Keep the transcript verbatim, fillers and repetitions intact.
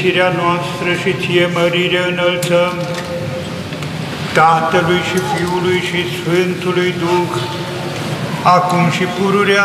fericirea noastră și ție mărire înălțăm, Tatălui și Fiului și Sfântului Duh, acum și pururea